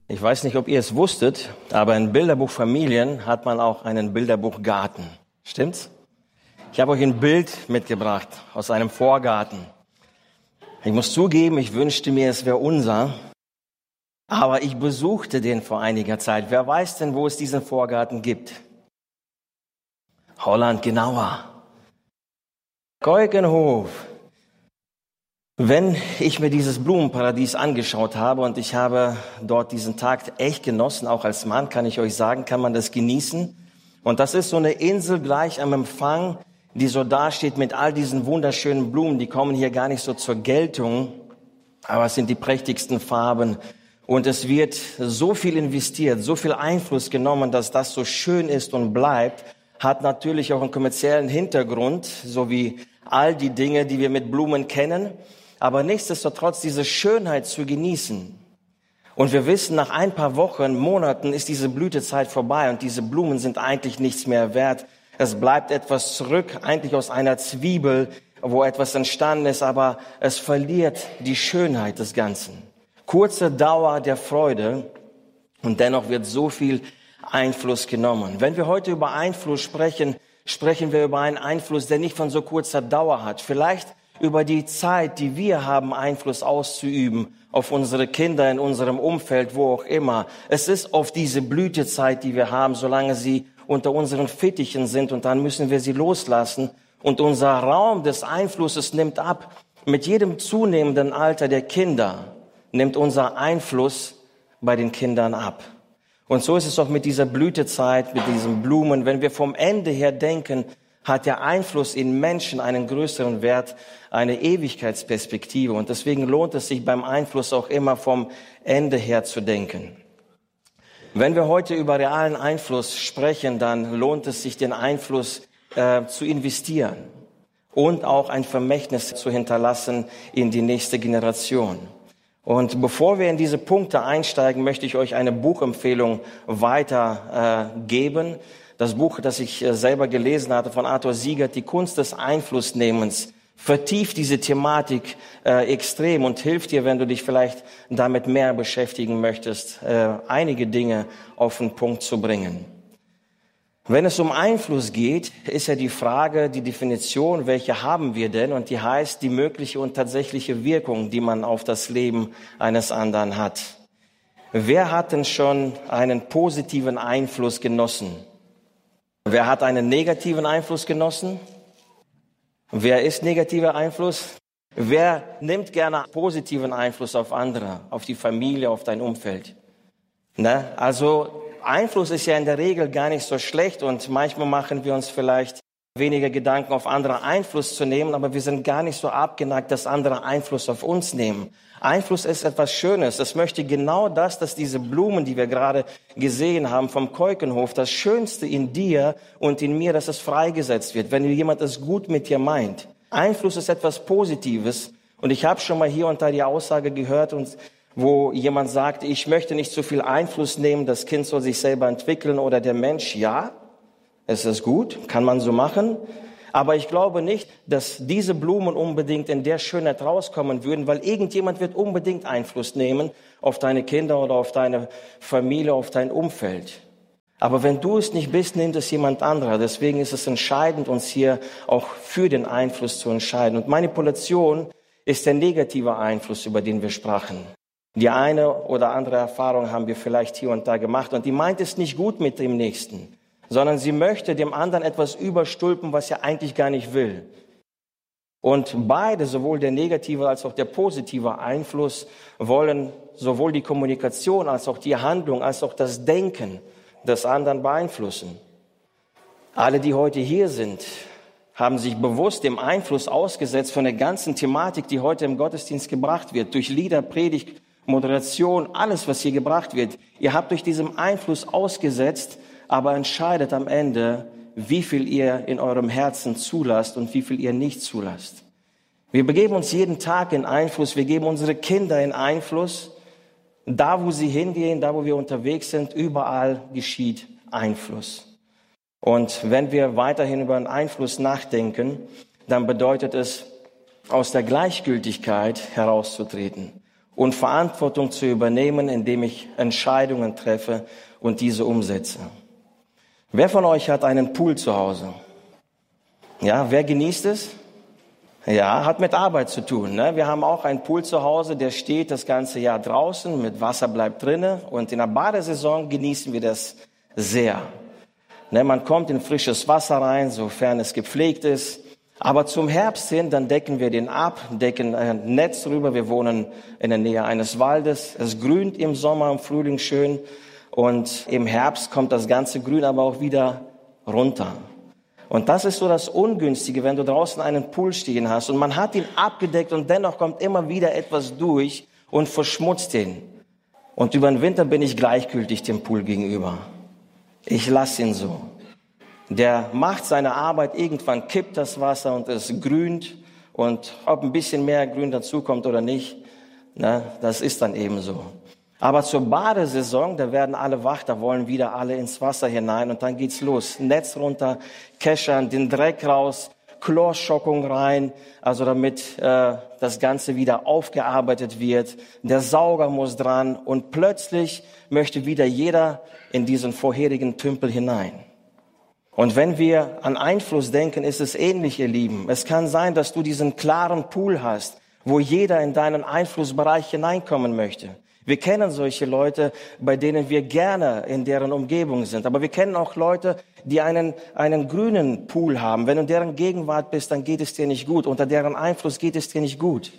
Ich weiß nicht, ob ihr es wusstet, aber in Bilderbuchfamilien hat man auch einen Bilderbuchgarten. Stimmt's? Ich habe euch ein Bild mitgebracht aus einem Vorgarten. Ich muss zugeben, ich wünschte mir, es wäre unser. Aber ich besuchte den vor einiger Zeit. Wer weiß denn, wo es diesen Vorgarten gibt? Holland, genauer. Keukenhof. Wenn ich mir dieses Blumenparadies angeschaut habe und ich habe dort diesen Tag echt genossen, auch als Mann kann ich euch sagen, kann man das genießen. Und das ist so eine Insel gleich am Empfang, die so dasteht mit all diesen wunderschönen Blumen. Die kommen hier gar nicht so zur Geltung, aber es sind die prächtigsten Farben. Und es wird so viel investiert, so viel Einfluss genommen, dass das so schön ist und bleibt. Hat natürlich auch einen kommerziellen Hintergrund, so wie all die Dinge, die wir mit Blumen kennen. Aber nichtsdestotrotz diese Schönheit zu genießen. Und wir wissen, nach ein paar Wochen, Monaten ist diese Blütezeit vorbei und diese Blumen sind eigentlich nichts mehr wert. Es bleibt etwas zurück, eigentlich aus einer Zwiebel, wo etwas entstanden ist, aber es verliert die Schönheit des Ganzen. Kurze Dauer der Freude und dennoch wird so viel Einfluss genommen. Wenn wir heute über Einfluss sprechen, sprechen wir über einen Einfluss, der nicht von so kurzer Dauer hat. Vielleicht über die Zeit, die wir haben, Einfluss auszuüben auf unsere Kinder in unserem Umfeld, wo auch immer. Es ist auf diese Blütezeit, die wir haben, solange sie unter unseren Fittichen sind, und dann müssen wir sie loslassen. Und unser Raum des Einflusses nimmt ab. Mit jedem zunehmenden Alter der Kinder nimmt unser Einfluss bei den Kindern ab. Und so ist es auch mit dieser Blütezeit, mit diesen Blumen. Wenn wir vom Ende her denken, hat der Einfluss in Menschen einen größeren Wert, eine Ewigkeitsperspektive. Und deswegen lohnt es sich beim Einfluss auch immer vom Ende her zu denken. Wenn wir heute über realen Einfluss sprechen, dann lohnt es sich, den Einfluss zu investieren und auch ein Vermächtnis zu hinterlassen in die nächste Generation. Und bevor wir in diese Punkte einsteigen, möchte ich euch eine Buchempfehlung weitergeben. Das Buch, das ich selber gelesen hatte von Arthur Siegert, Die Kunst des Einflussnehmens, vertieft diese Thematik extrem und hilft dir, wenn du dich vielleicht damit mehr beschäftigen möchtest, einige Dinge auf den Punkt zu bringen. Wenn es um Einfluss geht, ist ja die Frage, die Definition, welche haben wir denn? Und die heißt die mögliche und tatsächliche Wirkung, die man auf das Leben eines anderen hat. Wer hat denn schon einen positiven Einfluss genossen? Wer hat einen negativen Einfluss genossen? Wer ist negativer Einfluss? Wer nimmt gerne positiven Einfluss auf andere, auf die Familie, auf dein Umfeld? Ne? Also Einfluss ist ja in der Regel gar nicht so schlecht und manchmal machen wir uns vielleicht weniger Gedanken, auf andere Einfluss zu nehmen, aber wir sind gar nicht so abgeneigt, dass andere Einfluss auf uns nehmen. Einfluss ist etwas Schönes. Es möchte genau das, dass diese Blumen, die wir gerade gesehen haben vom Keukenhof, das Schönste in dir und in mir, dass es freigesetzt wird, wenn jemand es gut mit dir meint. Einfluss ist etwas Positives und ich habe schon mal hier und da die Aussage gehört, und wo jemand sagt, ich möchte nicht zu viel Einfluss nehmen, das Kind soll sich selber entwickeln oder der Mensch. Ja, es ist gut, kann man so machen. Aber ich glaube nicht, dass diese Blumen unbedingt in der Schönheit rauskommen würden, weil irgendjemand wird unbedingt Einfluss nehmen auf deine Kinder oder auf deine Familie, auf dein Umfeld. Aber wenn du es nicht bist, nimmt es jemand anderer. Deswegen ist es entscheidend, uns hier auch für den Einfluss zu entscheiden. Und Manipulation ist der negative Einfluss, über den wir sprachen. Die eine oder andere Erfahrung haben wir vielleicht hier und da gemacht. Und die meint es nicht gut mit dem Nächsten, sondern sie möchte dem anderen etwas überstülpen, was er eigentlich gar nicht will. Und beide, sowohl der negative als auch der positive Einfluss, wollen sowohl die Kommunikation als auch die Handlung, als auch das Denken des anderen beeinflussen. Alle, die heute hier sind, haben sich bewusst dem Einfluss ausgesetzt von der ganzen Thematik, die heute im Gottesdienst gebracht wird, durch Lieder, Predigt, Moderation, alles, was hier gebracht wird. Ihr habt euch diesem Einfluss ausgesetzt, aber entscheidet am Ende, wie viel ihr in eurem Herzen zulasst und wie viel ihr nicht zulasst. Wir begeben uns jeden Tag in Einfluss, wir geben unsere Kinder in Einfluss. Da, wo sie hingehen, da, wo wir unterwegs sind, überall geschieht Einfluss. Und wenn wir weiterhin über einen Einfluss nachdenken, dann bedeutet es, aus der Gleichgültigkeit herauszutreten und Verantwortung zu übernehmen, indem ich Entscheidungen treffe und diese umsetze. Wer von euch hat einen Pool zu Hause? Ja, wer genießt es? Ja, hat mit Arbeit zu tun. Ne? Wir haben auch einen Pool zu Hause, der steht das ganze Jahr draußen, mit Wasser bleibt drinnen und in der Badesaison genießen wir das sehr. Ne, man kommt in frisches Wasser rein, sofern es gepflegt ist. Aber zum Herbst hin, dann decken wir den ab, decken ein Netz drüber. Wir wohnen in der Nähe eines Waldes. Es grünt im Sommer, im Frühling schön. Und im Herbst kommt das ganze Grün aber auch wieder runter. Und das ist so das Ungünstige, wenn du draußen einen Pool stehen hast und man hat ihn abgedeckt und dennoch kommt immer wieder etwas durch und verschmutzt ihn. Und über den Winter bin ich gleichgültig dem Pool gegenüber. Ich lasse ihn so. Der macht seine Arbeit, irgendwann kippt das Wasser und es grünt. Und ob ein bisschen mehr Grün dazukommt oder nicht, ne, das ist dann eben so. Aber zur Badesaison, da werden alle wach, da wollen wieder alle ins Wasser hinein und dann geht's los. Netz runter, keschern, den Dreck raus, Chlorschockung rein, also damit das Ganze wieder aufgearbeitet wird. Der Sauger muss dran und plötzlich möchte wieder jeder in diesen vorherigen Tümpel hinein. Und wenn wir an Einfluss denken, ist es ähnlich, ihr Lieben. Es kann sein, dass du diesen klaren Pool hast, wo jeder in deinen Einflussbereich hineinkommen möchte. Wir kennen solche Leute, bei denen wir gerne in deren Umgebung sind. Aber wir kennen auch Leute, die einen grünen Pool haben. Wenn du in deren Gegenwart bist, dann geht es dir nicht gut. Unter deren Einfluss geht es dir nicht gut.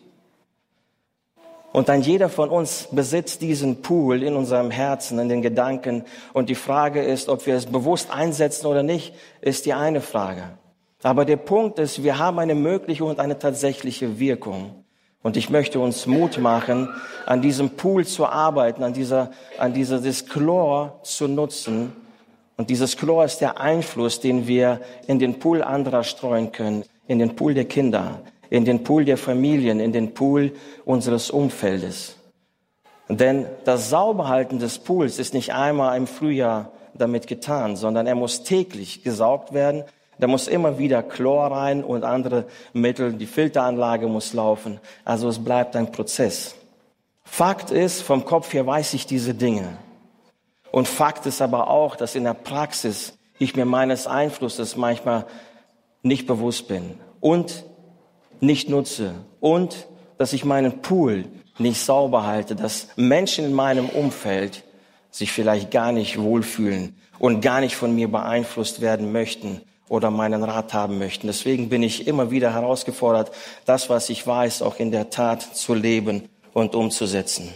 Und dann jeder von uns besitzt diesen Pool in unserem Herzen, in den Gedanken. Und die Frage ist, ob wir es bewusst einsetzen oder nicht, ist die eine Frage. Aber der Punkt ist, wir haben eine mögliche und eine tatsächliche Wirkung. Und ich möchte uns Mut machen, an diesem Pool zu arbeiten, an dieses Chlor zu nutzen. Und dieses Chlor ist der Einfluss, den wir in den Pool anderer streuen können, in den Pool der Kinder, in den Pool der Familien, in den Pool unseres Umfeldes. Denn das Sauberhalten des Pools ist nicht einmal im Frühjahr damit getan, sondern er muss täglich gesaugt werden. Da muss immer wieder Chlor rein und andere Mittel. Die Filteranlage muss laufen. Also es bleibt ein Prozess. Fakt ist, vom Kopf her weiß ich diese Dinge. Und Fakt ist aber auch, dass in der Praxis ich mir meines Einflusses manchmal nicht bewusst bin und nicht nutze. Und dass ich meinen Pool nicht sauber halte, dass Menschen in meinem Umfeld sich vielleicht gar nicht wohlfühlen und gar nicht von mir beeinflusst werden möchten oder meinen Rat haben möchten. Deswegen bin ich immer wieder herausgefordert, das, was ich weiß, auch in der Tat zu leben und umzusetzen.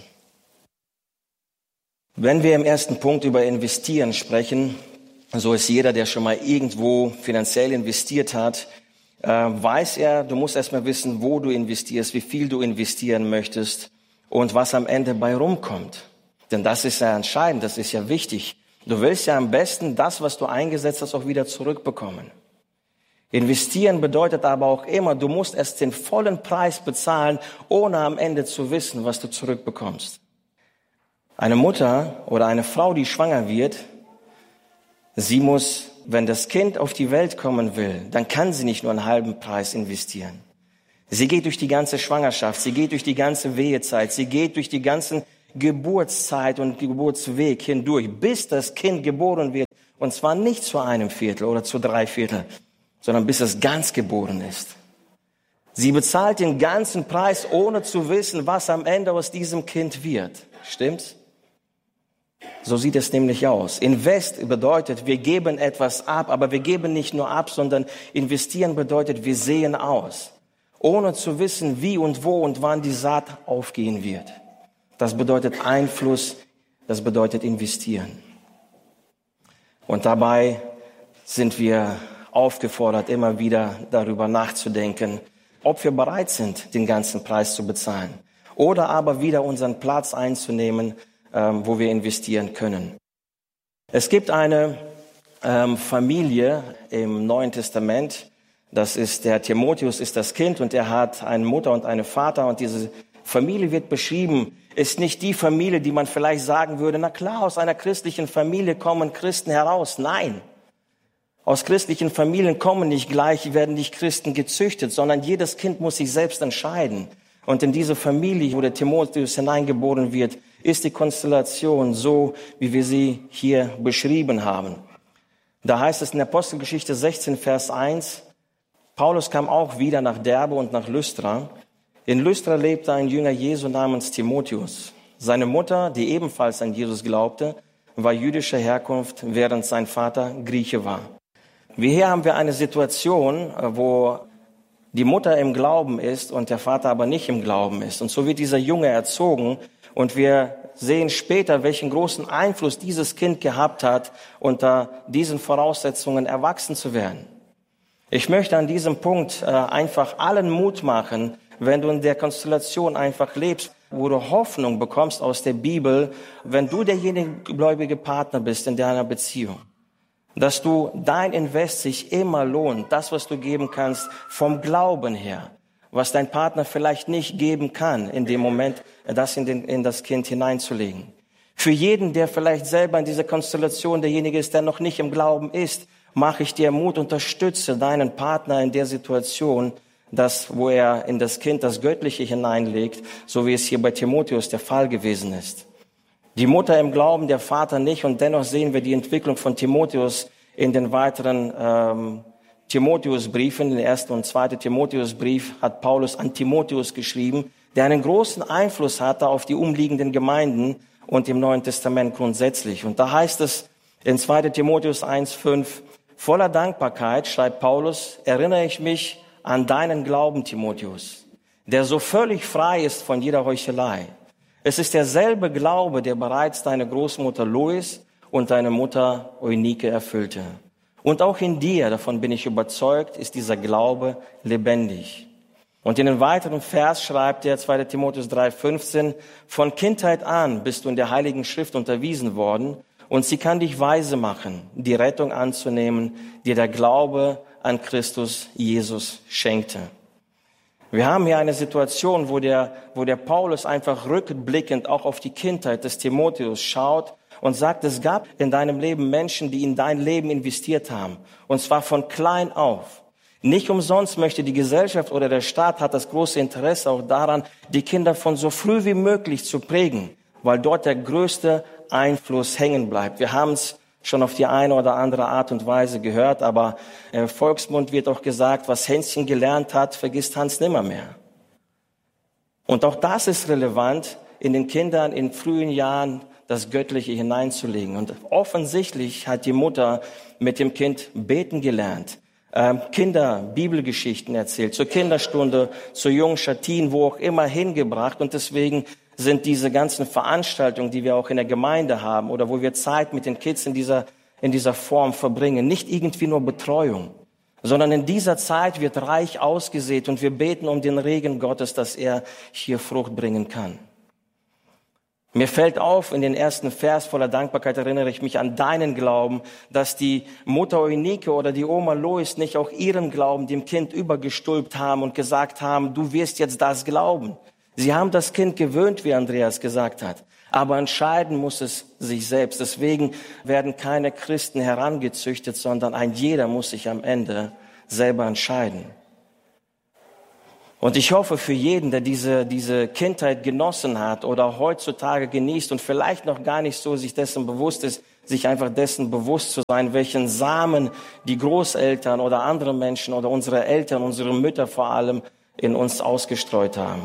Wenn wir im ersten Punkt über Investieren sprechen, so ist jeder, der schon mal irgendwo finanziell investiert hat, weiß er, du musst erstmal wissen, wo du investierst, wie viel du investieren möchtest und was am Ende bei rumkommt. Denn das ist ja entscheidend, das ist ja wichtig. Du willst ja am besten das, was du eingesetzt hast, auch wieder zurückbekommen. Investieren bedeutet aber auch immer, du musst erst den vollen Preis bezahlen, ohne am Ende zu wissen, was du zurückbekommst. Eine Mutter oder eine Frau, die schwanger wird, sie muss, wenn das Kind auf die Welt kommen will, dann kann sie nicht nur einen halben Preis investieren. Sie geht durch die ganze Schwangerschaft, sie geht durch die ganze Wehezeit, sie geht durch die ganzen Geburtszeit und Geburtsweg hindurch, bis das Kind geboren wird. Und zwar nicht zu 1/4 oder zu 3/4, sondern bis es ganz geboren ist. Sie bezahlt den ganzen Preis, ohne zu wissen, was am Ende aus diesem Kind wird. Stimmt's? So sieht es nämlich aus. Invest bedeutet, wir geben etwas ab, aber wir geben nicht nur ab, sondern investieren bedeutet, wir sehen aus, ohne zu wissen, wie und wo und wann die Saat aufgehen wird. Das bedeutet Einfluss, das bedeutet investieren. Und dabei sind wir aufgefordert, immer wieder darüber nachzudenken, ob wir bereit sind, den ganzen Preis zu bezahlen oder aber wieder unseren Platz einzunehmen, wo wir investieren können. Es gibt eine Familie im Neuen Testament, das ist der Timotheus, ist das Kind und er hat eine Mutter und einen Vater und diese Familie wird beschrieben, ist nicht die Familie, die man vielleicht sagen würde, na klar, aus einer christlichen Familie kommen Christen heraus. Nein, aus christlichen Familien kommen nicht gleich, werden nicht Christen gezüchtet, sondern jedes Kind muss sich selbst entscheiden. Und in diese Familie, wo der Timotheus hineingeboren wird, ist die Konstellation so, wie wir sie hier beschrieben haben. Da heißt es in der Apostelgeschichte 16, Vers 1, Paulus kam auch wieder nach Derbe und nach Lystra. In Lystra lebte ein Jünger Jesu namens Timotheus. Seine Mutter, die ebenfalls an Jesus glaubte, war jüdischer Herkunft, während sein Vater Grieche war. Hier haben wir eine Situation, wo die Mutter im Glauben ist und der Vater aber nicht im Glauben ist. Und so wird dieser Junge erzogen und wir sehen später, welchen großen Einfluss dieses Kind gehabt hat, unter diesen Voraussetzungen erwachsen zu werden. Ich möchte an diesem Punkt einfach allen Mut machen, wenn du in der Konstellation einfach lebst, wo du Hoffnung bekommst aus der Bibel, wenn du derjenige gläubige Partner bist in deiner Beziehung. Dass du dein Invest sich immer lohnt, das, was du geben kannst, vom Glauben her, was dein Partner vielleicht nicht geben kann, in dem Moment, das in das Kind hineinzulegen. Für jeden, der vielleicht selber in dieser Konstellation derjenige ist, der noch nicht im Glauben ist, mache ich dir Mut, unterstütze deinen Partner in der Situation, wo er in das Kind das Göttliche hineinlegt, so wie es hier bei Timotheus der Fall gewesen ist. Die Mutter im Glauben, der Vater nicht. Und dennoch sehen wir die Entwicklung von Timotheus in den weiteren Timotheusbriefen. Den 1. und 2. Timotheusbrief hat Paulus an Timotheus geschrieben, der einen großen Einfluss hatte auf die umliegenden Gemeinden und im Neuen Testament grundsätzlich. Und da heißt es in 2. Timotheus 1,5, voller Dankbarkeit, schreibt Paulus, erinnere ich mich an deinen Glauben, Timotheus, der so völlig frei ist von jeder Heuchelei. Es ist derselbe Glaube, der bereits deine Großmutter Lois und deine Mutter Eunike erfüllte. Und auch in dir, davon bin ich überzeugt, ist dieser Glaube lebendig. Und in den weiteren Vers schreibt er, 2. Timotheus 3,15, von Kindheit an bist du in der Heiligen Schrift unterwiesen worden und sie kann dich weise machen, die Rettung anzunehmen, die der Glaube an Christus Jesus schenkte. Wir haben hier eine Situation, wo der Paulus einfach rückblickend auch auf die Kindheit des Timotheus schaut und sagt, es gab in deinem Leben Menschen, die in dein Leben investiert haben. Und zwar von klein auf. Nicht umsonst möchte die Gesellschaft oder der Staat hat das große Interesse auch daran, die Kinder von so früh wie möglich zu prägen, weil dort der größte Einfluss hängen bleibt. Wir haben es schon auf die eine oder andere Art und Weise gehört, aber im Volksmund wird auch gesagt, was Hänschen gelernt hat, vergisst Hans nimmermehr. Und auch das ist relevant, in den Kindern in frühen Jahren das Göttliche hineinzulegen. Und offensichtlich hat die Mutter mit dem Kind beten gelernt, Kinder Bibelgeschichten erzählt, zur Kinderstunde, zur jungen Schattin, wo auch immer hingebracht. Und deswegen sind diese ganzen Veranstaltungen, die wir auch in der Gemeinde haben oder wo wir Zeit mit den Kids in dieser Form verbringen, nicht irgendwie nur Betreuung, sondern in dieser Zeit wird reich ausgesät und wir beten um den Regen Gottes, dass er hier Frucht bringen kann. Mir fällt auf, in den ersten Vers voller Dankbarkeit erinnere ich mich an deinen Glauben, dass die Mutter Eunike oder die Oma Lois nicht auch ihren Glauben dem Kind übergestülpt haben und gesagt haben, du wirst jetzt das glauben. Sie haben das Kind gewöhnt, wie Andreas gesagt hat. Aber entscheiden muss es sich selbst. Deswegen werden keine Christen herangezüchtet, sondern ein jeder muss sich am Ende selber entscheiden. Und ich hoffe für jeden, der diese Kindheit genossen hat oder heutzutage genießt und vielleicht noch gar nicht so sich dessen bewusst ist, sich einfach dessen bewusst zu sein, welchen Samen die Großeltern oder andere Menschen oder unsere Eltern, unsere Mütter vor allem in uns ausgestreut haben.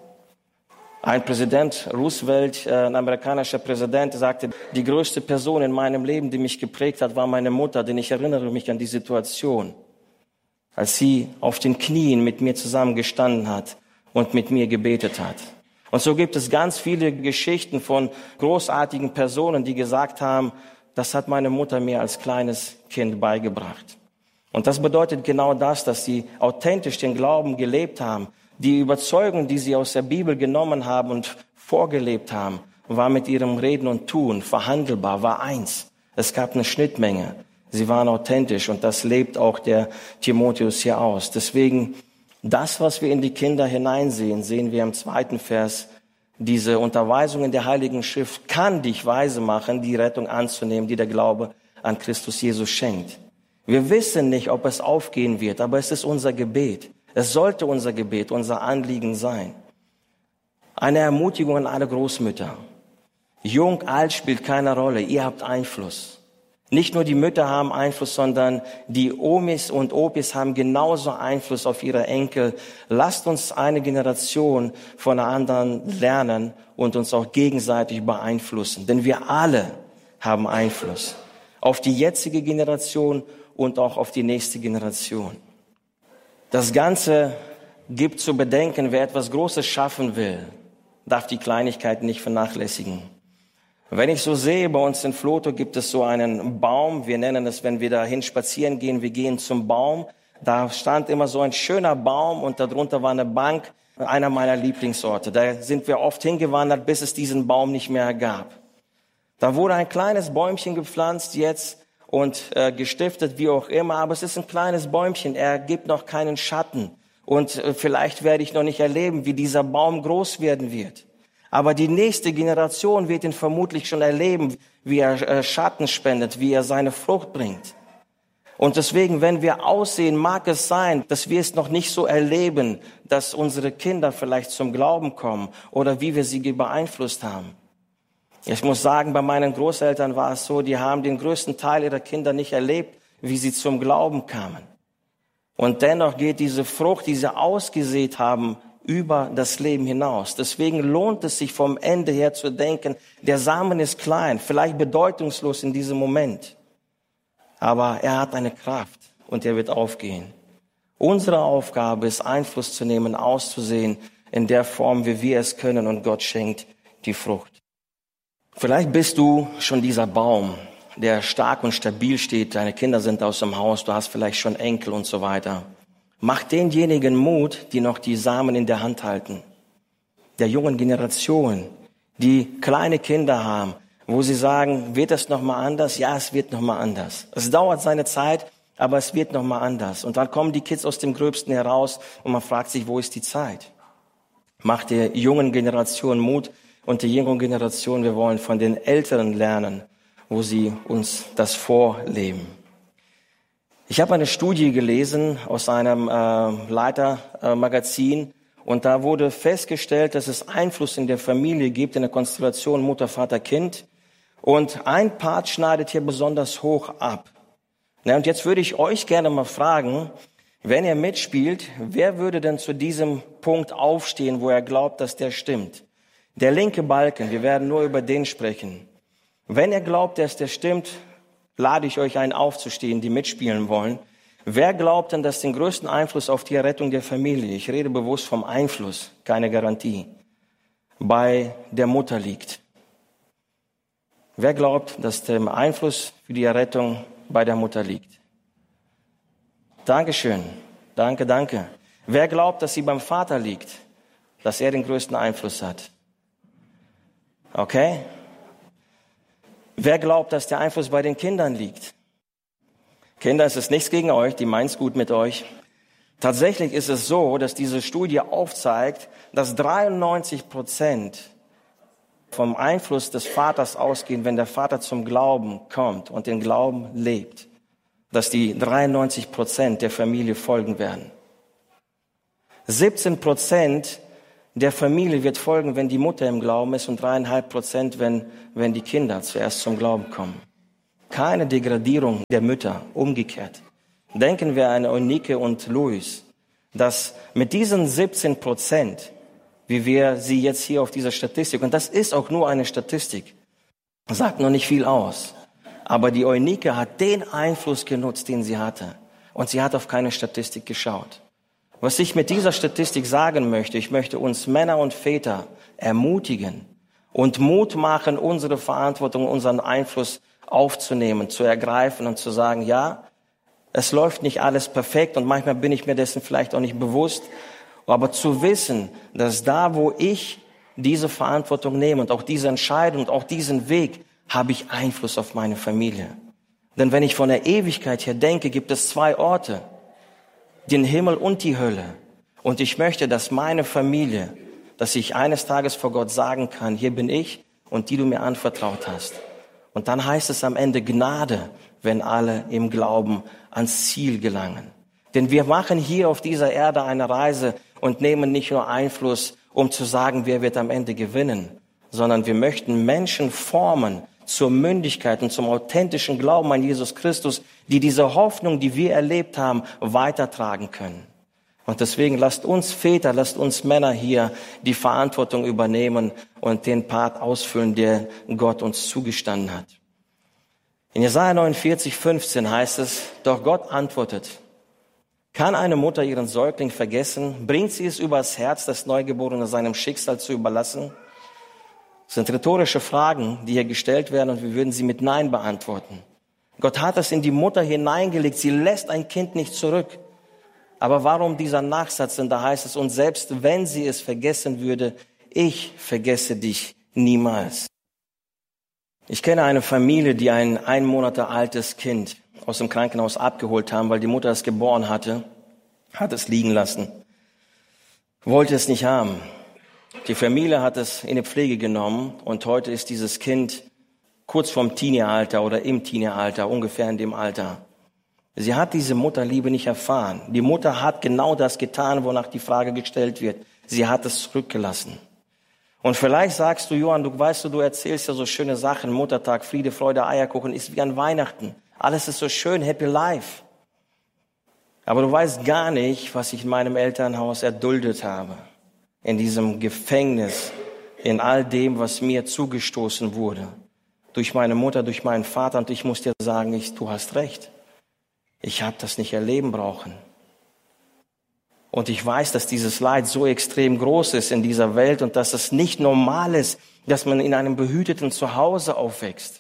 Ein Präsident, Roosevelt, ein amerikanischer Präsident, sagte, die größte Person in meinem Leben, die mich geprägt hat, war meine Mutter, denn ich erinnere mich an die Situation, als sie auf den Knien mit mir zusammen gestanden hat und mit mir gebetet hat. Und so gibt es ganz viele Geschichten von großartigen Personen, die gesagt haben, das hat meine Mutter mir als kleines Kind beigebracht. Und das bedeutet genau das, dass sie authentisch den Glauben gelebt haben. Die Überzeugung, die sie aus der Bibel genommen haben und vorgelebt haben, war mit ihrem Reden und Tun verhandelbar, war eins. Es gab eine Schnittmenge. Sie waren authentisch und das lebt auch der Timotheus hier aus. Deswegen, das, was wir in die Kinder hineinsehen, sehen wir im 2. Vers. Diese Unterweisung in der Heiligen Schrift kann dich weise machen, die Rettung anzunehmen, die der Glaube an Christus Jesus schenkt. Wir wissen nicht, ob es aufgehen wird, aber es ist unser Gebet. Es sollte unser Gebet, unser Anliegen sein. Eine Ermutigung an alle Großmütter. Jung, alt spielt keine Rolle. Ihr habt Einfluss. Nicht nur die Mütter haben Einfluss, sondern die Omis und Opis haben genauso Einfluss auf ihre Enkel. Lasst uns eine Generation von der anderen lernen und uns auch gegenseitig beeinflussen. Denn wir alle haben Einfluss auf die jetzige Generation und auch auf die nächste Generation. Das Ganze gibt zu bedenken, wer etwas Großes schaffen will, darf die Kleinigkeiten nicht vernachlässigen. Wenn ich so sehe, bei uns in Vlotho gibt es so einen Baum, wir nennen es, wenn wir dahin spazieren gehen, wir gehen zum Baum. Da stand immer so ein schöner Baum und darunter war eine Bank, einer meiner Lieblingsorte. Da sind wir oft hingewandert, bis es diesen Baum nicht mehr gab. Da wurde ein kleines Bäumchen gepflanzt jetzt und gestiftet, wie auch immer, aber es ist ein kleines Bäumchen, er gibt noch keinen Schatten. Und vielleicht werde ich noch nicht erleben, wie dieser Baum groß werden wird. Aber die nächste Generation wird ihn vermutlich schon erleben, wie er Schatten spendet, wie er seine Frucht bringt. Und deswegen, wenn wir aussehen, mag es sein, dass wir es noch nicht so erleben, dass unsere Kinder vielleicht zum Glauben kommen oder wie wir sie beeinflusst haben. Ich muss sagen, bei meinen Großeltern war es so, die haben den größten Teil ihrer Kinder nicht erlebt, wie sie zum Glauben kamen. Und dennoch geht diese Frucht, die sie ausgesät haben, über das Leben hinaus. Deswegen lohnt es sich vom Ende her zu denken, der Samen ist klein, vielleicht bedeutungslos in diesem Moment. Aber er hat eine Kraft und er wird aufgehen. Unsere Aufgabe ist, Einfluss zu nehmen, auszusehen in der Form, wie wir es können, und Gott schenkt die Frucht. Vielleicht bist du schon dieser Baum, der stark und stabil steht. Deine Kinder sind aus dem Haus, du hast vielleicht schon Enkel und so weiter. Mach denjenigen Mut, die noch die Samen in der Hand halten. Der jungen Generation, die kleine Kinder haben, wo sie sagen, wird es nochmal anders? Ja, es wird nochmal anders. Es dauert seine Zeit, aber es wird nochmal anders. Und dann kommen die Kids aus dem Gröbsten heraus und man fragt sich, wo ist die Zeit? Macht der jungen Generation Mut und die jungen Generation, wir wollen von den Älteren lernen, wo sie uns das vorleben. Ich habe eine Studie gelesen aus einem Leitermagazin und da wurde festgestellt, dass es Einfluss in der Familie gibt, in der Konstellation Mutter, Vater, Kind. Und ein Part schneidet hier besonders hoch ab. Na, und jetzt würde ich euch gerne mal fragen, wenn ihr mitspielt, wer würde denn zu diesem Punkt aufstehen, wo er glaubt, dass der stimmt? Der linke Balken, wir werden nur über den sprechen. Wenn ihr glaubt, dass der stimmt, lade ich euch ein, aufzustehen, die mitspielen wollen. Wer glaubt denn, dass den größten Einfluss auf die Errettung der Familie, ich rede bewusst vom Einfluss, keine Garantie, bei der Mutter liegt? Wer glaubt, dass der Einfluss für die Errettung bei der Mutter liegt? Dankeschön. Danke. Wer glaubt, dass sie beim Vater liegt, dass er den größten Einfluss hat? Okay. Wer glaubt, dass der Einfluss bei den Kindern liegt? Kinder, es ist nichts gegen euch, die meint's gut mit euch. Tatsächlich ist es so, dass diese Studie aufzeigt, dass 93% vom Einfluss des Vaters ausgehen, wenn der Vater zum Glauben kommt und den Glauben lebt, dass die 93% der Familie folgen werden. 17% der Familie wird folgen, wenn die Mutter im Glauben ist, und 3,5%, wenn die Kinder zuerst zum Glauben kommen. Keine Degradierung der Mütter, umgekehrt. Denken wir an Eunike und Louis, dass mit diesen 17%, wie wir sie jetzt hier auf dieser Statistik, und das ist auch nur eine Statistik, sagt noch nicht viel aus, aber die Eunike hat den Einfluss genutzt, den sie hatte, und sie hat auf keine Statistik geschaut. Was ich mit dieser Statistik sagen möchte, ich möchte uns Männer und Väter ermutigen und Mut machen, unsere Verantwortung, unseren Einfluss aufzunehmen, zu ergreifen und zu sagen, ja, es läuft nicht alles perfekt und manchmal bin ich mir dessen vielleicht auch nicht bewusst, aber zu wissen, dass da, wo ich diese Verantwortung nehme und auch diese Entscheidung und auch diesen Weg, habe ich Einfluss auf meine Familie. Denn wenn ich von der Ewigkeit her denke, gibt es 2 Orte, den Himmel und die Hölle. Und ich möchte, dass meine Familie, dass ich eines Tages vor Gott sagen kann, hier bin ich und die du mir anvertraut hast. Und dann heißt es am Ende Gnade, wenn alle im Glauben ans Ziel gelangen. Denn wir machen hier auf dieser Erde eine Reise und nehmen nicht nur Einfluss um zu sagen, wer wird am Ende gewinnen, sondern wir möchten Menschen formen zur Mündigkeit und zum authentischen Glauben an Jesus Christus, die diese Hoffnung, die wir erlebt haben, weitertragen können. Und deswegen lasst uns Väter, lasst uns Männer hier die Verantwortung übernehmen und den Part ausfüllen, der Gott uns zugestanden hat. In Jesaja 49,15 heißt es, doch Gott antwortet, kann eine Mutter ihren Säugling vergessen? Bringt sie es übers Herz, das Neugeborene seinem Schicksal zu überlassen? Das sind rhetorische Fragen, die hier gestellt werden und wir würden sie mit Nein beantworten. Gott hat es in die Mutter hineingelegt, sie lässt ein Kind nicht zurück. Aber warum dieser Nachsatz? Denn da heißt es, und selbst wenn sie es vergessen würde, ich vergesse dich niemals. Ich kenne eine Familie, die ein Monate altes Kind aus dem Krankenhaus abgeholt haben, weil die Mutter es geboren hatte, hat es liegen lassen, wollte es nicht haben. Die Familie hat es in die Pflege genommen und heute ist dieses Kind kurz vorm Teenie-Alter oder im Teenie-Alter, ungefähr in dem Alter. Sie hat diese Mutterliebe nicht erfahren. Die Mutter hat genau das getan, wonach die Frage gestellt wird. Sie hat es zurückgelassen. Und vielleicht sagst du, Johann, du erzählst ja so schöne Sachen. Muttertag, Friede, Freude, Eierkuchen ist wie an Weihnachten. Alles ist so schön, happy life. Aber du weißt gar nicht, was ich in meinem Elternhaus erduldet habe. In diesem Gefängnis, in all dem, was mir zugestoßen wurde. Durch meine Mutter, durch meinen Vater. Und ich muss dir sagen, du hast recht. Ich habe das nicht erleben brauchen. Und ich weiß, dass dieses Leid so extrem groß ist in dieser Welt und dass es nicht normal ist, dass man in einem behüteten Zuhause aufwächst.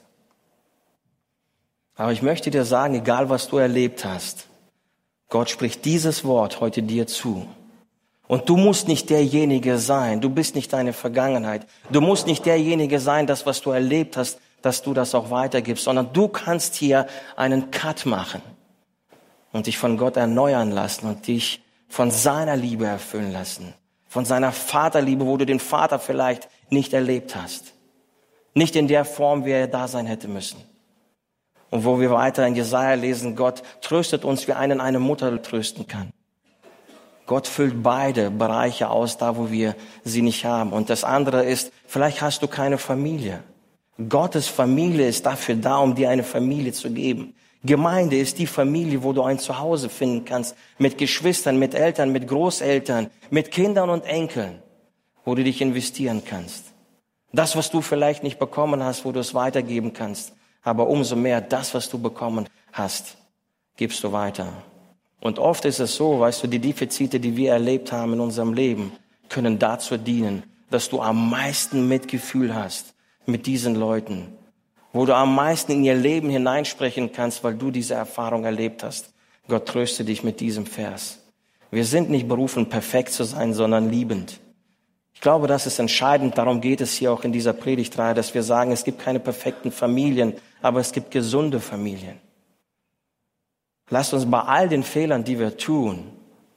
Aber ich möchte dir sagen, egal was du erlebt hast, Gott spricht dieses Wort heute dir zu. Und du musst nicht derjenige sein, du bist nicht deine Vergangenheit. Du musst nicht derjenige sein, das, was du erlebt hast, dass du das auch weitergibst, sondern du kannst hier einen Cut machen und dich von Gott erneuern lassen und dich von seiner Liebe erfüllen lassen, von seiner Vaterliebe, wo du den Vater vielleicht nicht erlebt hast. Nicht in der Form, wie er da sein hätte müssen. Und wo wir weiter in Jesaja lesen, Gott tröstet uns, wie eine Mutter trösten kann. Gott füllt beide Bereiche aus, da wo wir sie nicht haben. Und das andere ist, vielleicht hast du keine Familie. Gottes Familie ist dafür da, um dir eine Familie zu geben. Gemeinde ist die Familie, wo du ein Zuhause finden kannst, mit Geschwistern, mit Eltern, mit Großeltern, mit Kindern und Enkeln, wo du dich investieren kannst. Das, was du vielleicht nicht bekommen hast, wo du es weitergeben kannst, aber umso mehr das, was du bekommen hast, gibst du weiter. Und oft ist es so, weißt du, die Defizite, die wir erlebt haben in unserem Leben, können dazu dienen, dass du am meisten Mitgefühl hast mit diesen Leuten, wo du am meisten in ihr Leben hineinsprechen kannst, weil du diese Erfahrung erlebt hast. Gott tröste dich mit diesem Vers. Wir sind nicht berufen, perfekt zu sein, sondern liebend. Ich glaube, das ist entscheidend. Darum geht es hier auch in dieser Predigtreihe, dass wir sagen, es gibt keine perfekten Familien, aber es gibt gesunde Familien. Lasst uns bei all den Fehlern, die wir tun,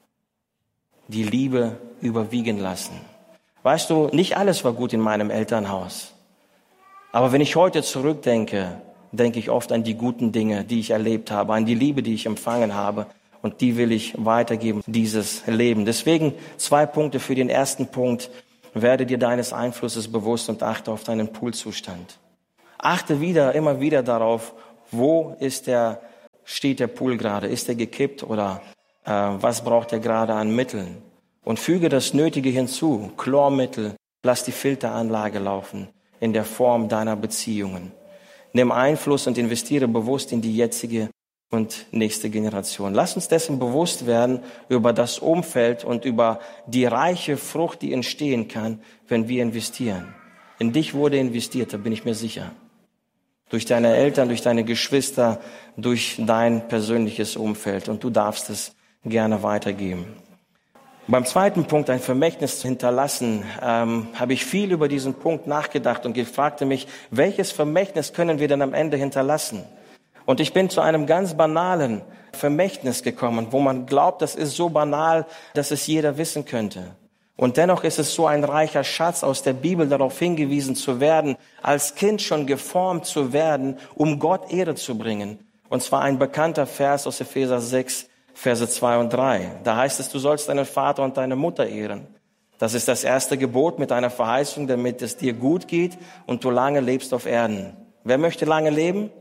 die Liebe überwiegen lassen. Weißt du, nicht alles war gut in meinem Elternhaus. Aber wenn ich heute zurückdenke, denke ich oft an die guten Dinge, die ich erlebt habe, an die Liebe, die ich empfangen habe. Und die will ich weitergeben, dieses Leben. Deswegen 2 Punkte für den ersten Punkt. Werde dir deines Einflusses bewusst und achte auf deinen Poolzustand. Achte immer wieder darauf, wo steht der Pool gerade? Ist er gekippt oder was braucht er gerade an Mitteln? Und füge das Nötige hinzu. Chlormittel, lass die Filteranlage laufen in der Form deiner Beziehungen. Nimm Einfluss und investiere bewusst in die jetzige und nächste Generation. Lass uns dessen bewusst werden über das Umfeld und über die reiche Frucht, die entstehen kann, wenn wir investieren. In dich wurde investiert, da bin ich mir sicher. Durch deine Eltern, durch deine Geschwister, durch dein persönliches Umfeld. Und du darfst es gerne weitergeben. Beim zweiten Punkt, ein Vermächtnis zu hinterlassen, habe ich viel über diesen Punkt nachgedacht und fragte mich, welches Vermächtnis können wir denn am Ende hinterlassen? Und ich bin zu einem ganz banalen Vermächtnis gekommen, wo man glaubt, das ist so banal, dass es jeder wissen könnte. Und dennoch ist es so ein reicher Schatz aus der Bibel, darauf hingewiesen zu werden, als Kind schon geformt zu werden, um Gott Ehre zu bringen. Und zwar ein bekannter Vers aus Epheser 6, Verse 2 und 3. Da heißt es, du sollst deinen Vater und deine Mutter ehren. Das ist das erste Gebot mit einer Verheißung, damit es dir gut geht und du lange lebst auf Erden. Wer möchte lange leben?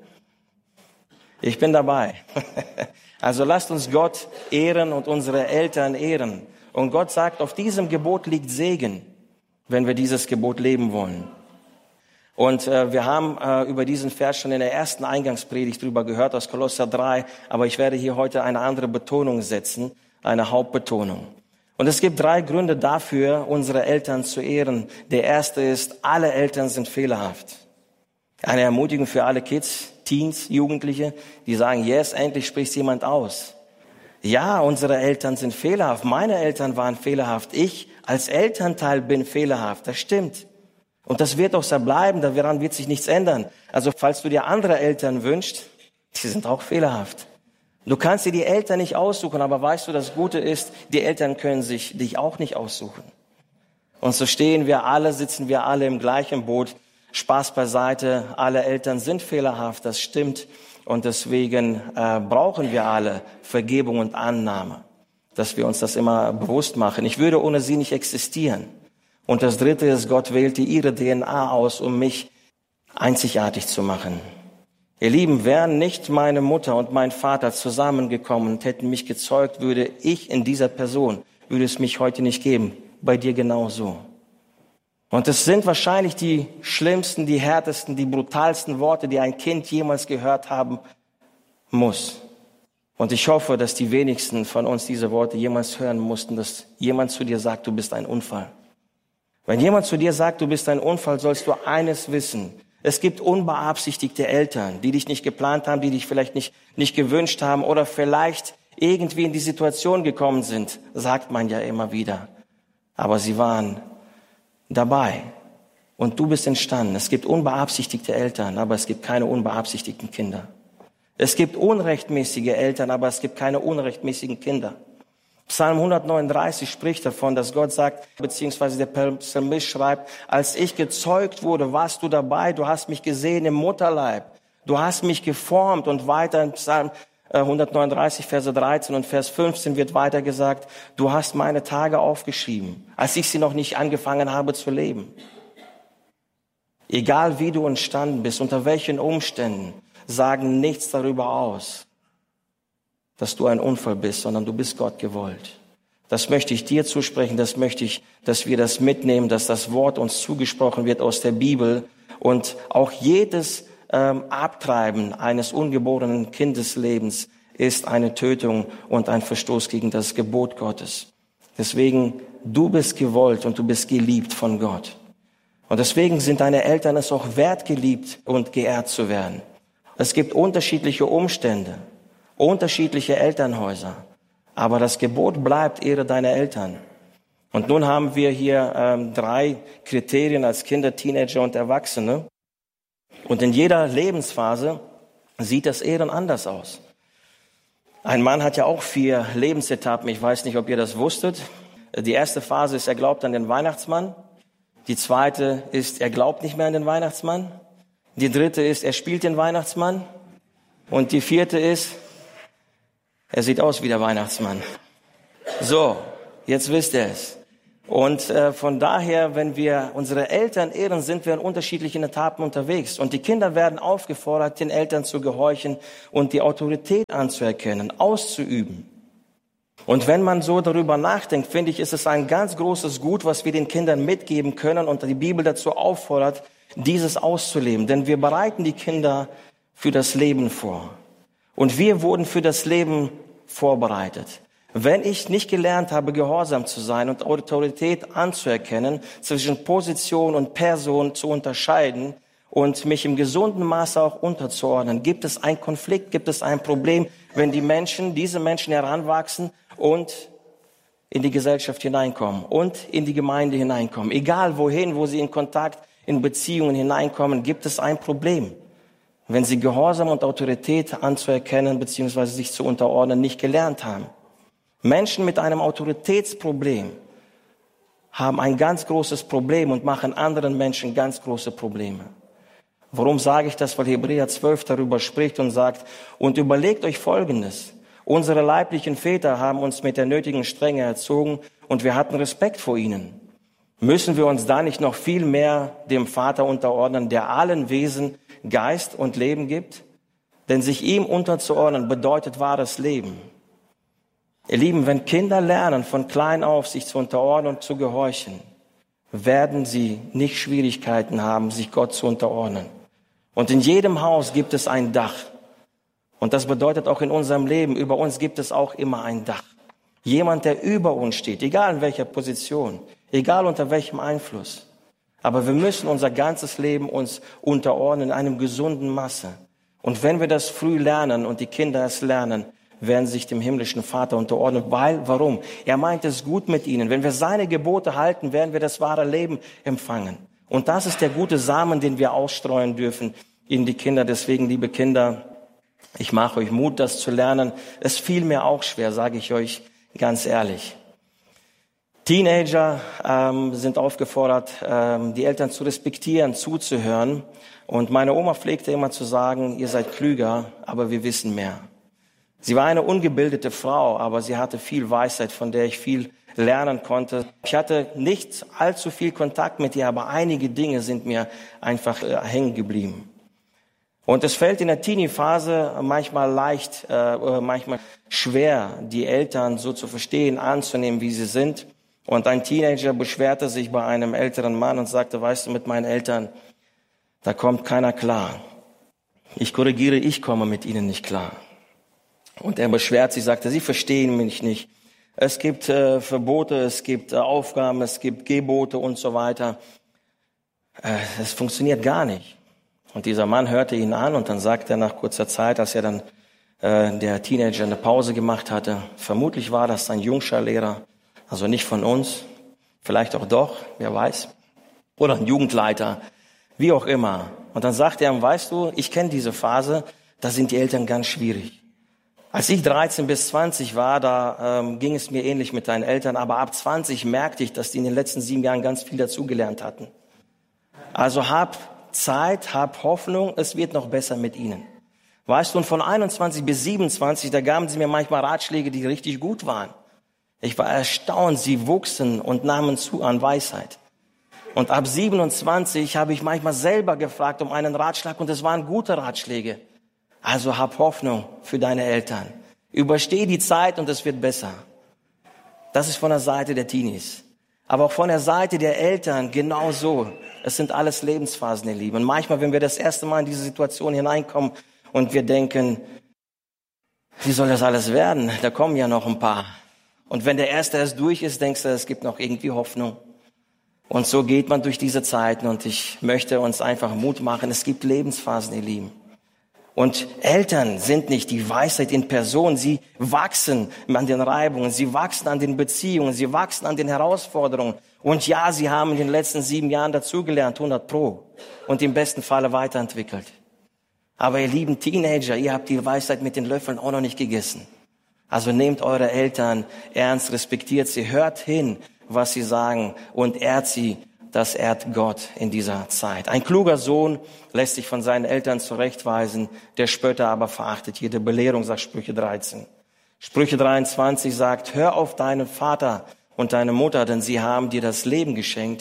Ich bin dabei. Also lasst uns Gott ehren und unsere Eltern ehren. Und Gott sagt, auf diesem Gebot liegt Segen, wenn wir dieses Gebot leben wollen. Und wir haben über diesen Vers schon in der ersten Eingangspredigt drüber gehört, aus Kolosser 3. Aber ich werde hier heute eine andere Betonung setzen, eine Hauptbetonung. Und es gibt 3 Gründe dafür, unsere Eltern zu ehren. Der erste ist, alle Eltern sind fehlerhaft. Eine Ermutigung für alle Kids, Teens, Jugendliche, die sagen, yes, endlich spricht jemand aus. Ja, unsere Eltern sind fehlerhaft. Meine Eltern waren fehlerhaft. Ich als Elternteil bin fehlerhaft. Das stimmt. Und das wird auch so bleiben. Daran wird sich nichts ändern. Also falls du dir andere Eltern wünschst, die sind auch fehlerhaft. Du kannst dir die Eltern nicht aussuchen, aber weißt du, das Gute ist, die Eltern können sich dich auch nicht aussuchen. Und so sitzen wir alle im gleichen Boot. Spaß beiseite, alle Eltern sind fehlerhaft, das stimmt. Und deswegen brauchen wir alle Vergebung und Annahme, dass wir uns das immer bewusst machen. Ich würde ohne sie nicht existieren. Und das dritte ist, Gott wählte ihre DNA aus, um mich einzigartig zu machen. Ihr Lieben, wären nicht meine Mutter und mein Vater zusammengekommen und hätten mich gezeugt, würde es mich heute nicht geben. Bei dir genauso. Und es sind wahrscheinlich die schlimmsten, die härtesten, die brutalsten Worte, die ein Kind jemals gehört haben muss. Und ich hoffe, dass die wenigsten von uns diese Worte jemals hören mussten, dass jemand zu dir sagt, du bist ein Unfall. Wenn jemand zu dir sagt, du bist ein Unfall, sollst du eines wissen. Es gibt unbeabsichtigte Eltern, die dich nicht geplant haben, die dich vielleicht nicht gewünscht haben oder vielleicht irgendwie in die Situation gekommen sind, sagt man ja immer wieder. Aber sie waren dabei. Und du bist entstanden. Es gibt unbeabsichtigte Eltern, aber es gibt keine unbeabsichtigten Kinder. Es gibt unrechtmäßige Eltern, aber es gibt keine unrechtmäßigen Kinder. Psalm 139 spricht davon, dass Gott sagt, beziehungsweise der Psalmist schreibt, als ich gezeugt wurde, warst du dabei, du hast mich gesehen im Mutterleib, du hast mich geformt. Und weiter in Psalm 139, Verse 13 und Vers 15 wird weiter gesagt, du hast meine Tage aufgeschrieben, als ich sie noch nicht angefangen habe zu leben. Egal wie du entstanden bist, unter welchen Umständen, sagen nichts darüber aus, dass du ein Unfall bist, sondern du bist Gott gewollt. Das möchte ich dir zusprechen, das möchte ich, dass wir das mitnehmen, dass das Wort uns zugesprochen wird aus der Bibel und auch jedes Abtreiben eines ungeborenen Kindeslebens ist eine Tötung und ein Verstoß gegen das Gebot Gottes. Deswegen, du bist gewollt und du bist geliebt von Gott. Und deswegen sind deine Eltern es auch wert, geliebt und geehrt zu werden. Es gibt unterschiedliche Umstände, unterschiedliche Elternhäuser. Aber das Gebot bleibt, ehre deine Eltern. Und nun haben wir hier 3 Kriterien als Kinder, Teenager und Erwachsene. Und in jeder Lebensphase sieht das Ehren anders aus. Ein Mann hat ja auch 4 Lebensetappen. Ich weiß nicht, ob ihr das wusstet. Die erste Phase ist, er glaubt an den Weihnachtsmann. Die zweite ist, er glaubt nicht mehr an den Weihnachtsmann. Die dritte ist, er spielt den Weihnachtsmann. Und die vierte ist, er sieht aus wie der Weihnachtsmann. So, jetzt wisst ihr es. Und von daher, wenn wir unsere Eltern ehren, sind wir in unterschiedlichen Etappen unterwegs. Und die Kinder werden aufgefordert, den Eltern zu gehorchen und die Autorität anzuerkennen, auszuüben. Und wenn man so darüber nachdenkt, finde ich, ist es ein ganz großes Gut, was wir den Kindern mitgeben können und die Bibel dazu auffordert, dieses auszuleben. Denn wir bereiten die Kinder für das Leben vor. Und wir wurden für das Leben vorbereitet. Wenn ich nicht gelernt habe, gehorsam zu sein und Autorität anzuerkennen, zwischen Position und Person zu unterscheiden und mich im gesunden Maße auch unterzuordnen, gibt es einen Konflikt, gibt es ein Problem, wenn diese Menschen heranwachsen und in die Gesellschaft hineinkommen und in die Gemeinde hineinkommen. Egal wohin, wo sie in Kontakt, in Beziehungen hineinkommen, gibt es ein Problem. Wenn sie Gehorsam und Autorität anzuerkennen bzw. sich zu unterordnen nicht gelernt haben. Menschen mit einem Autoritätsproblem haben ein ganz großes Problem und machen anderen Menschen ganz große Probleme. Warum sage ich das? Weil Hebräer 12 darüber spricht und sagt, und überlegt euch Folgendes. Unsere leiblichen Väter haben uns mit der nötigen Strenge erzogen und wir hatten Respekt vor ihnen. Müssen wir uns da nicht noch viel mehr dem Vater unterordnen, der allen Wesen Geist und Leben gibt? Denn sich ihm unterzuordnen bedeutet wahres Leben. Ihr Lieben, wenn Kinder lernen, von klein auf sich zu unterordnen und zu gehorchen, werden sie nicht Schwierigkeiten haben, sich Gott zu unterordnen. Und in jedem Haus gibt es ein Dach. Und das bedeutet auch in unserem Leben, über uns gibt es auch immer ein Dach. Jemand, der über uns steht, egal in welcher Position, egal unter welchem Einfluss. Aber wir müssen unser ganzes Leben uns unterordnen in einem gesunden Maße. Und wenn wir das früh lernen und die Kinder es lernen, werden sie sich dem himmlischen Vater unterordnen. Warum? Er meint es gut mit ihnen. Wenn wir seine Gebote halten, werden wir das wahre Leben empfangen. Und das ist der gute Samen, den wir ausstreuen dürfen in die Kinder. Deswegen, liebe Kinder, ich mache euch Mut, das zu lernen. Es fiel mir auch schwer, sage ich euch ganz ehrlich. Teenager sind aufgefordert, die Eltern zu respektieren, zuzuhören. Und meine Oma pflegte immer zu sagen, ihr seid klüger, aber wir wissen mehr. Sie war eine ungebildete Frau, aber sie hatte viel Weisheit, von der ich viel lernen konnte. Ich hatte nicht allzu viel Kontakt mit ihr, aber einige Dinge sind mir einfach hängen geblieben. Und es fällt in der Teenie-Phase manchmal manchmal schwer, die Eltern so zu verstehen, anzunehmen, wie sie sind. Und ein Teenager beschwerte sich bei einem älteren Mann und sagte, weißt du, mit meinen Eltern, da kommt keiner klar. Ich korrigiere, ich komme mit ihnen nicht klar. Und er beschwert sich, sagte, sie verstehen mich nicht. Es gibt Verbote, es gibt Aufgaben, es gibt Gebote und so weiter. Es funktioniert gar nicht. Und dieser Mann hörte ihn an und dann sagte er nach kurzer Zeit, als er dann der Teenager eine Pause gemacht hatte, vermutlich war das ein Jungscharlehrer, also nicht von uns, vielleicht auch doch, wer weiß, oder ein Jugendleiter, wie auch immer. Und dann sagte er ihm, weißt du, ich kenne diese Phase, da sind die Eltern ganz schwierig. Als ich 13 bis 20 war, da ging es mir ähnlich mit deinen Eltern, aber ab 20 merkte ich, dass die in den letzten 7 Jahren ganz viel dazugelernt hatten. Also hab Zeit, hab Hoffnung, es wird noch besser mit ihnen. Weißt du, und von 21 bis 27, da gaben sie mir manchmal Ratschläge, die richtig gut waren. Ich war erstaunt, sie wuchsen und nahmen zu an Weisheit. Und ab 27 habe ich manchmal selber gefragt um einen Ratschlag und es waren gute Ratschläge. Also hab Hoffnung für deine Eltern. Übersteh die Zeit und es wird besser. Das ist von der Seite der Teenies. Aber auch von der Seite der Eltern genauso. Es sind alles Lebensphasen, ihr Lieben. Und manchmal, wenn wir das erste Mal in diese Situation hineinkommen und wir denken, wie soll das alles werden? Da kommen ja noch ein paar. Und wenn der erste erst durch ist, denkst du, es gibt noch irgendwie Hoffnung. Und so geht man durch diese Zeiten und ich möchte uns einfach Mut machen. Es gibt Lebensphasen, ihr Lieben. Und Eltern sind nicht die Weisheit in Person. Sie wachsen an den Reibungen, sie wachsen an den Beziehungen, sie wachsen an den Herausforderungen. Und ja, sie haben in den letzten 7 Jahren dazugelernt, 100%. Und im besten Falle weiterentwickelt. Aber ihr lieben Teenager, ihr habt die Weisheit mit den Löffeln auch noch nicht gegessen. Also nehmt eure Eltern ernst, respektiert sie, hört hin, was sie sagen und ehrt sie. Das ehrt Gott in dieser Zeit. Ein kluger Sohn lässt sich von seinen Eltern zurechtweisen, der Spötter aber verachtet jede Belehrung, sagt Sprüche 13. Sprüche 23 sagt, hör auf deinen Vater und deine Mutter, denn sie haben dir das Leben geschenkt.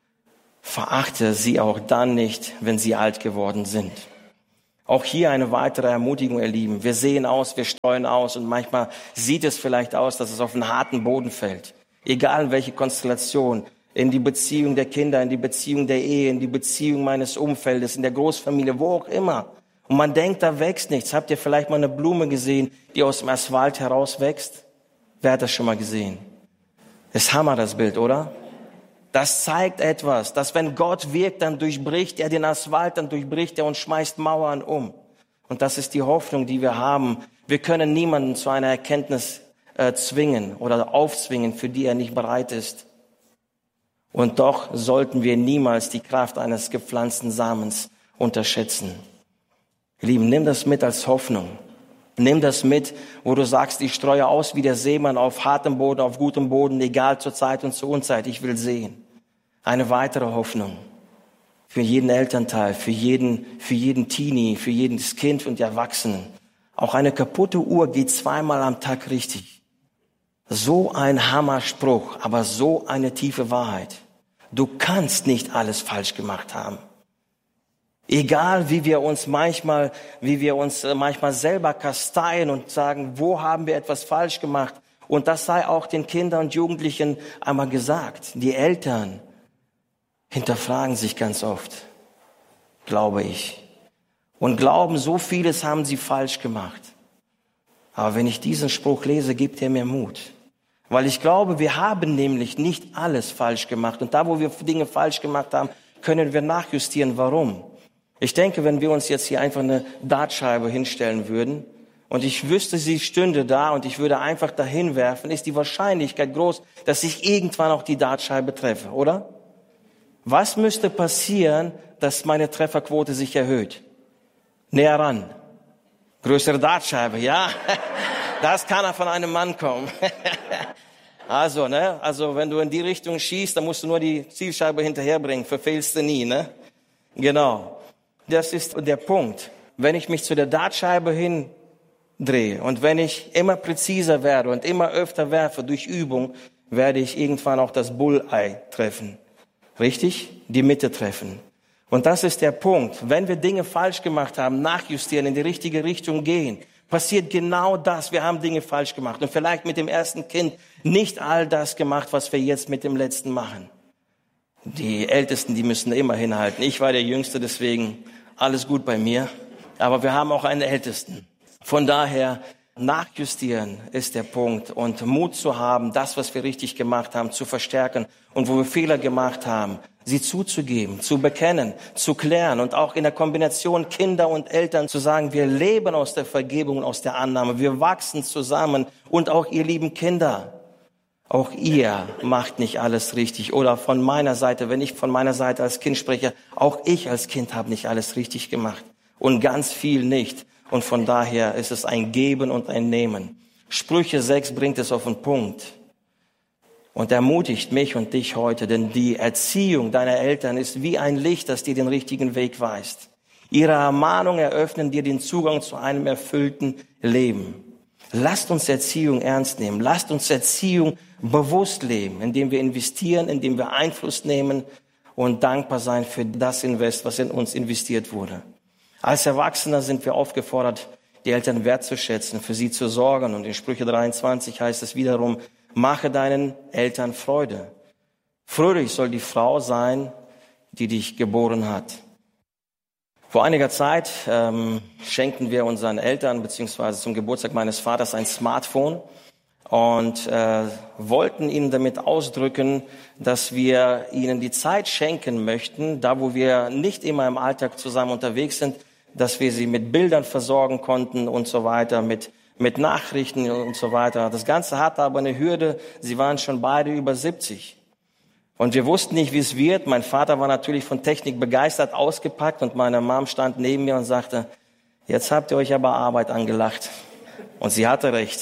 Verachte sie auch dann nicht, wenn sie alt geworden sind. Auch hier eine weitere Ermutigung, ihr Lieben. Wir sehen aus, wir streuen aus und manchmal sieht es vielleicht aus, dass es auf einen harten Boden fällt. Egal welche Konstellation. In die Beziehung der Kinder, in die Beziehung der Ehe, in die Beziehung meines Umfeldes, in der Großfamilie, wo auch immer. Und man denkt, da wächst nichts. Habt ihr vielleicht mal eine Blume gesehen, die aus dem Asphalt heraus wächst? Wer hat das schon mal gesehen? Ist Hammer, das Bild, oder? Das zeigt etwas, dass wenn Gott wirkt, dann durchbricht er den Asphalt, dann durchbricht er und schmeißt Mauern um. Und das ist die Hoffnung, die wir haben. Wir können niemanden zu einer Erkenntnis zwingen oder aufzwingen, für die er nicht bereit ist. Und doch sollten wir niemals die Kraft eines gepflanzten Samens unterschätzen. Ihr Lieben, nimm das mit als Hoffnung. Nimm das mit, wo du sagst, ich streue aus wie der Seemann auf hartem Boden, auf gutem Boden, egal zur Zeit und zur Unzeit, ich will sehen. Eine weitere Hoffnung für jeden Elternteil, für jeden Teenie, für jedes Kind und Erwachsenen. Auch eine kaputte Uhr geht 2-mal am Tag richtig. So ein Hammerspruch, aber so eine tiefe Wahrheit. Du kannst nicht alles falsch gemacht haben. Egal, wie wir uns manchmal selber kasteien und sagen, wo haben wir etwas falsch gemacht? Und das sei auch den Kindern und Jugendlichen einmal gesagt. Die Eltern hinterfragen sich ganz oft, glaube ich. Und glauben, so vieles haben sie falsch gemacht. Aber wenn ich diesen Spruch lese, gibt er mir Mut. Weil ich glaube, wir haben nämlich nicht alles falsch gemacht. Und da, wo wir Dinge falsch gemacht haben, können wir nachjustieren. Warum? Ich denke, wenn wir uns jetzt hier einfach eine Dartscheibe hinstellen würden und ich wüsste, sie stünde da und ich würde einfach dahin werfen, ist die Wahrscheinlichkeit groß, dass ich irgendwann auch die Dartscheibe treffe, oder? Was müsste passieren, dass meine Trefferquote sich erhöht? Näher ran. Größere Dartscheibe, ja. Das kann von einem Mann kommen. Also wenn du in die Richtung schießt, dann musst du nur die Zielscheibe hinterherbringen. Verfehlst du nie, ne? Genau. Das ist der Punkt. Wenn ich mich zu der Dartscheibe hindrehe und wenn ich immer präziser werde und immer öfter werfe durch Übung, werde ich irgendwann auch das Bullseye treffen. Richtig? Die Mitte treffen. Und das ist der Punkt. Wenn wir Dinge falsch gemacht haben, nachjustieren, in die richtige Richtung gehen, passiert genau das. Wir haben Dinge falsch gemacht und vielleicht mit dem ersten Kind nicht all das gemacht, was wir jetzt mit dem letzten machen. Die Ältesten, die müssen immer hinhalten. Ich war der Jüngste, deswegen alles gut bei mir. Aber wir haben auch einen Ältesten. Von daher, nachjustieren ist der Punkt und Mut zu haben, das, was wir richtig gemacht haben, zu verstärken und wo wir Fehler gemacht haben, sie zuzugeben, zu bekennen, zu klären und auch in der Kombination Kinder und Eltern zu sagen, wir leben aus der Vergebung und aus der Annahme, wir wachsen zusammen und auch ihr lieben Kinder, auch ihr macht nicht alles richtig oder von meiner Seite, wenn ich von meiner Seite als Kind spreche, auch ich als Kind habe nicht alles richtig gemacht und ganz viel nicht. Und von daher ist es ein Geben und ein Nehmen. Sprüche 6 bringt es auf den Punkt und ermutigt mich und dich heute, denn die Erziehung deiner Eltern ist wie ein Licht, das dir den richtigen Weg weist. Ihre Ermahnungen eröffnen dir den Zugang zu einem erfüllten Leben. Lasst uns Erziehung ernst nehmen. Lasst uns Erziehung bewusst leben, indem wir investieren, indem wir Einfluss nehmen und dankbar sein für das Invest, was in uns investiert wurde. Als Erwachsener sind wir aufgefordert, die Eltern wertzuschätzen, für sie zu sorgen. Und in Sprüche 23 heißt es wiederum, mache deinen Eltern Freude. Fröhlich soll die Frau sein, die dich geboren hat. Vor einiger Zeit schenkten wir unseren Eltern, beziehungsweise zum Geburtstag meines Vaters, ein Smartphone und wollten ihnen damit ausdrücken, dass wir ihnen die Zeit schenken möchten, da wo wir nicht immer im Alltag zusammen unterwegs sind, dass wir sie mit Bildern versorgen konnten und so weiter, mit Nachrichten und so weiter. Das Ganze hatte aber eine Hürde. Sie waren schon beide über 70. Und wir wussten nicht, wie es wird. Mein Vater war natürlich von Technik begeistert, ausgepackt und meine Mom stand neben mir und sagte, jetzt habt ihr euch aber Arbeit angelacht. Und sie hatte recht.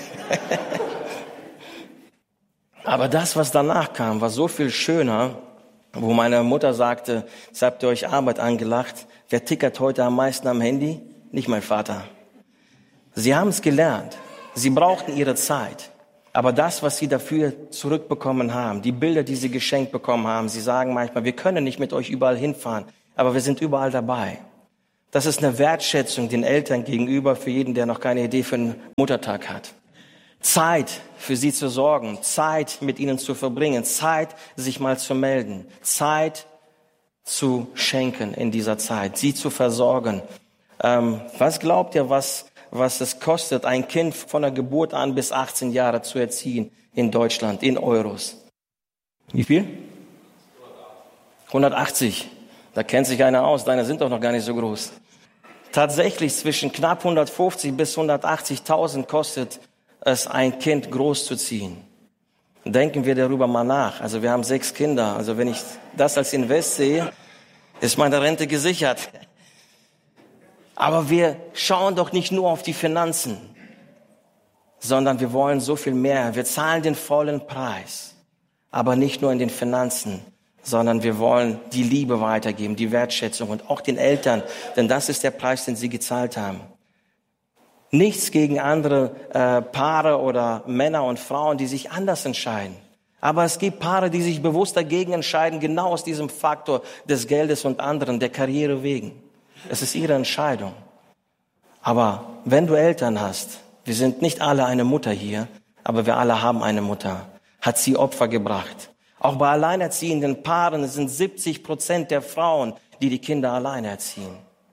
Aber das, was danach kam, war so viel schöner, wo meine Mutter sagte, jetzt habt ihr euch Arbeit angelacht. Wer tickert heute am meisten am Handy? Nicht mein Vater. Sie haben es gelernt. Sie brauchten ihre Zeit. Aber das, was sie dafür zurückbekommen haben, die Bilder, die sie geschenkt bekommen haben, sie sagen manchmal, wir können nicht mit euch überall hinfahren, aber wir sind überall dabei. Das ist eine Wertschätzung den Eltern gegenüber für jeden, der noch keine Idee für einen Muttertag hat. Zeit für sie zu sorgen, Zeit mit ihnen zu verbringen, Zeit sich mal zu melden, Zeit zu schenken in dieser Zeit, sie zu versorgen. Was glaubt ihr, was es kostet, ein Kind von der Geburt an bis 18 Jahre zu erziehen in Deutschland, in Euros? Wie viel? 180. Da kennt sich einer aus, deine sind doch noch gar nicht so groß. Tatsächlich zwischen knapp 150 bis 180.000 kostet es, ein Kind großzuziehen. Denken wir darüber mal nach. Also wir haben 6 Kinder. Also wenn ich das als Invest sehe, ist meine Rente gesichert. Aber wir schauen doch nicht nur auf die Finanzen, sondern wir wollen so viel mehr. Wir zahlen den vollen Preis, aber nicht nur in den Finanzen, sondern wir wollen die Liebe weitergeben, die Wertschätzung und auch den Eltern, denn das ist der Preis, den sie gezahlt haben. Nichts gegen andere Paare oder Männer und Frauen, die sich anders entscheiden. Aber es gibt Paare, die sich bewusst dagegen entscheiden, genau aus diesem Faktor des Geldes und anderen, der Karriere wegen. Es ist ihre Entscheidung. Aber wenn du Eltern hast, wir sind nicht alle eine Mutter hier, aber wir alle haben eine Mutter, hat sie Opfer gebracht. Auch bei alleinerziehenden Paaren sind 70% der Frauen, die die Kinder alleine erziehen.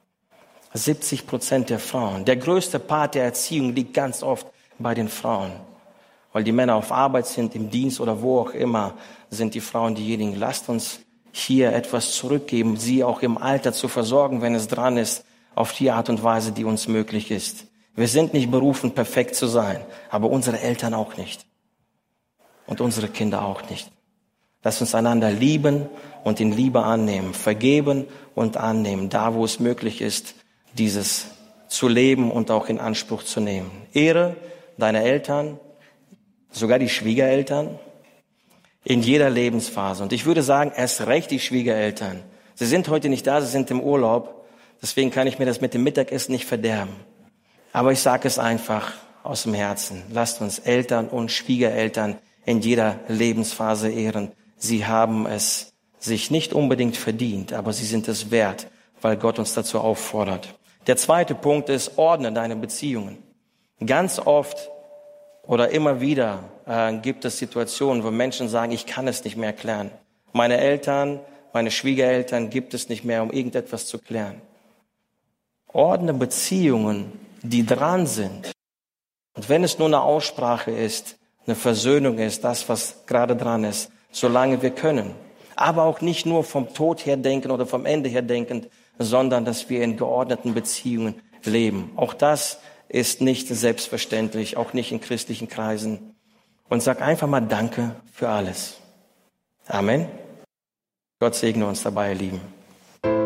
70% der Frauen. Der größte Part der Erziehung liegt ganz oft bei den Frauen. Weil die Männer auf Arbeit sind, im Dienst oder wo auch immer, sind die Frauen diejenigen. Lasst uns hier etwas zurückgeben, sie auch im Alter zu versorgen, wenn es dran ist, auf die Art und Weise, die uns möglich ist. Wir sind nicht berufen, perfekt zu sein, aber unsere Eltern auch nicht. Und unsere Kinder auch nicht. Lasst uns einander lieben und in Liebe annehmen, vergeben und annehmen, da wo es möglich ist, dieses zu leben und auch in Anspruch zu nehmen. Ehre deine Eltern, sogar die Schwiegereltern, in jeder Lebensphase. Und ich würde sagen, erst recht die Schwiegereltern. Sie sind heute nicht da, sie sind im Urlaub. Deswegen kann ich mir das mit dem Mittagessen nicht verderben. Aber ich sage es einfach aus dem Herzen. Lasst uns Eltern und Schwiegereltern in jeder Lebensphase ehren. Sie haben es sich nicht unbedingt verdient, aber sie sind es wert, weil Gott uns dazu auffordert. Der zweite Punkt ist, ordne deine Beziehungen. Ganz oft oder immer wieder gibt es Situationen, wo Menschen sagen, ich kann es nicht mehr klären. Meine Eltern, meine Schwiegereltern gibt es nicht mehr, um irgendetwas zu klären. Ordne Beziehungen, die dran sind. Und wenn es nur eine Aussprache ist, eine Versöhnung ist, das, was gerade dran ist, solange wir können. Aber auch nicht nur vom Tod her denken oder vom Ende her denkend, sondern dass wir in geordneten Beziehungen leben. Auch das ist nicht selbstverständlich, auch nicht in christlichen Kreisen. Und sag einfach mal Danke für alles. Amen. Gott segne uns dabei, ihr Lieben.